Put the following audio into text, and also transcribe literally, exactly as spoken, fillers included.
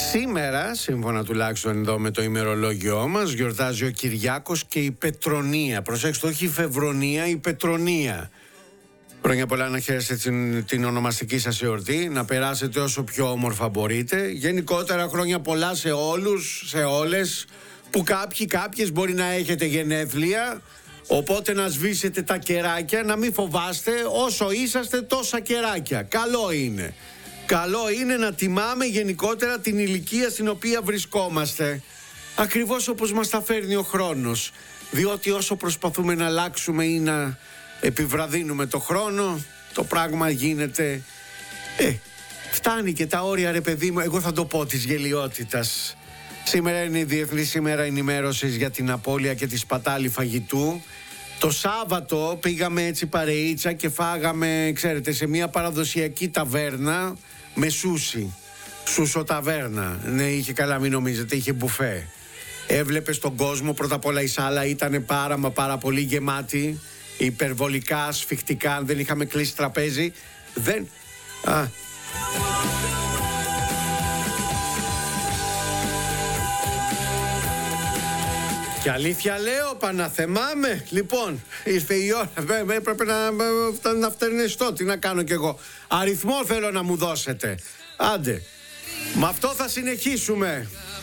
Σήμερα, σύμφωνα τουλάχιστον εδώ με το ημερολόγιό μας, γιορτάζει ο Κυριάκος και η Πετρονία. Προσέξτε, όχι η Φεβρονία, η Πετρονία. Χρόνια πολλά να χαίρεστε την, την ονομαστική σας εορτή, να περάσετε όσο πιο όμορφα μπορείτε. Γενικότερα χρόνια πολλά σε όλους, σε όλες, που κάποιοι, κάποιες μπορεί να έχετε γενέθλια. Οπότε να σβήσετε τα κεράκια, να μην φοβάστε, όσο είσαστε τόσα κεράκια. Καλό είναι. Καλό είναι να τιμάμε γενικότερα την ηλικία στην οποία βρισκόμαστε. Ακριβώς όπως μας τα φέρνει ο χρόνος. Διότι όσο προσπαθούμε να αλλάξουμε ή να επιβραδύνουμε το χρόνο, το πράγμα γίνεται... Ε, φτάνει και τα όρια, ρε παιδί μου, εγώ θα το πω, της γελιότητας. Σήμερα είναι η Διεθνής ημέρα ενημέρωσης για την απώλεια και τη σπατάλη φαγητού. Το Σάββατο πήγαμε έτσι παρεΐτσα και φάγαμε, ξέρετε, σε μια παραδοσιακή ταβέρνα με σούσι. Σούσο ταβέρνα. Ναι, είχε, καλά μην νομίζετε, είχε μπουφέ. Έβλεπες τον κόσμο, πρώτα απ' όλα η σάλα ήταν πάρα μα πάρα πολύ γεμάτη. Υπερβολικά, ασφιχτικά, δεν είχαμε κλείσει τραπέζι. Δεν... Α... Και αλήθεια λέω, Παναθεμάμαι. Λοιπόν, ήρθε η ώρα. Έπρεπε να, να φτερνιστώ. Τι να κάνω κι εγώ. Αριθμό θέλω να μου δώσετε. Άντε. Με αυτό θα συνεχίσουμε.